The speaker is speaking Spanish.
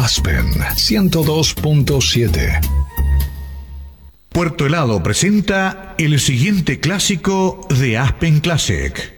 Aspen 102.7. Puerto Helado presenta el siguiente clásico de Aspen Classic.